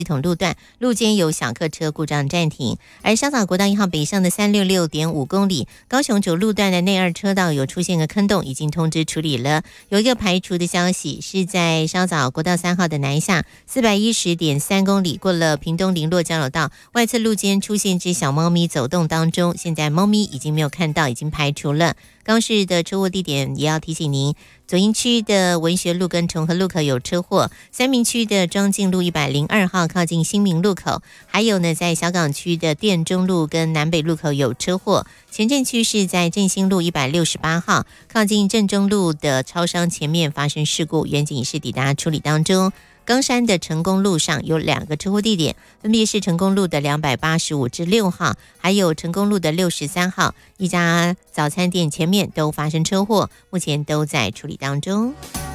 系统路段路肩有小客车故障暂停，而香草国道1号北上的366.5公里高雄主路段的内2车道有出现个坑洞，已经通知处理了。有一个排除的消息是在稍早国道3号的南下410.3公里，过了屏东林落交流道外侧路肩出现只小猫咪走动当中，现在猫咪已经没有看到，已经排除了。高市的车祸地点也要提醒您，左营区的文学路跟重和路口有车祸，三民区的庄敬路102号靠近新民路口，还有呢在小港区的店中路跟南北路口有车祸，前镇区是在振兴路168号靠近正中路的超商前面发生事故，远警是抵达处理当中。冈山的成功路上有2个车祸地点，分别是成功路的285至6号，还有成功路的63号，一家早餐店前面都发生车祸，目前都在处理当中。